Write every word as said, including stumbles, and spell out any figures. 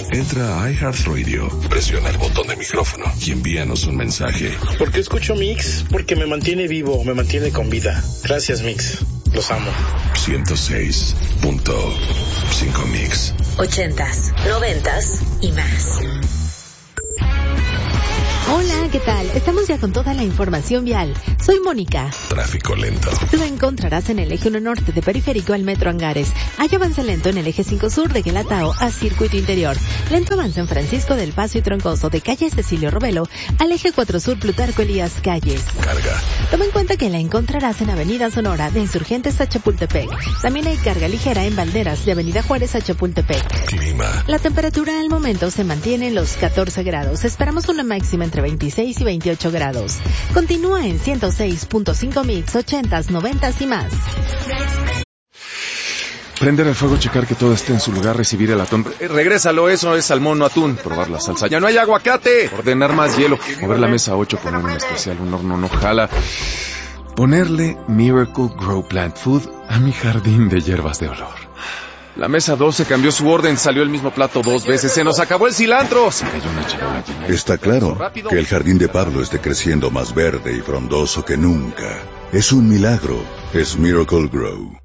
Entra a iHeartRadio, presiona el botón de micrófono y envíanos un mensaje. ¿Por qué escucho Mix? Porque me mantiene vivo, me mantiene con vida. Gracias, Mix. Los amo. ciento seis punto cinco Mix. Ochentas, noventas y más. Hola, ¿qué tal? Estamos ya con toda la información vial. Soy Mónica. Tráfico lento. Lo encontrarás en el eje uno norte de Periférico al Metro Angares. Hay avance lento en el eje cinco sur de Guelatao a Circuito Interior. Lento avance en Francisco del Paso y Troncoso de calle Cecilio Robelo al eje cuatro sur Plutarco Elías Calles. Carga. Toma en cuenta que la encontrarás en Avenida Sonora de Insurgentes a Chapultepec. También hay carga ligera en Valderas de Avenida Juárez a Chapultepec. Clima. La temperatura al momento se mantiene en los catorce grados. Esperamos una máxima entre veintiséis y veintiocho grados. Continúa en ciento seis punto cinco Mix, ochentas, noventas y más. Prender el fuego, checar que todo esté en su lugar, recibir el atún. Eh, regrésalo, eso es salmón, no atún. Probar la salsa. ¡Ya no hay aguacate! Ordenar más hielo. Mover la mesa ocho, poner un especial, un horno no jala. Ponerle Miracle Grow Plant Food a mi jardín de hierbas de olor. La mesa doce cambió su orden, salió el mismo plato dos veces, se nos acabó el cilantro. Se cayó una charola llena. Está claro que el jardín de Pablo esté creciendo más verde y frondoso que nunca. Es un milagro. Es Miracle Grow.